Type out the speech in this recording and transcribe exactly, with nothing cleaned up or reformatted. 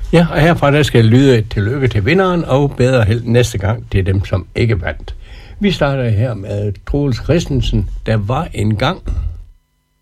Ja, og herfra der skal lyde et tillykke til vinderen, og bedre held næste gang til dem, som ikke vandt. Vi starter her med Troels Christensen. Der var en gang...